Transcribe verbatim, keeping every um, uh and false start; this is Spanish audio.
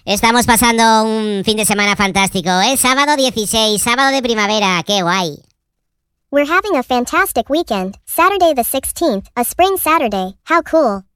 Estamos pasando un fin de semana fantástico. Es sábado dieciséis, sábado de primavera. ¡Qué guay! We're having a fantastic weekend. Saturday the sixteenth, a spring Saturday. How cool.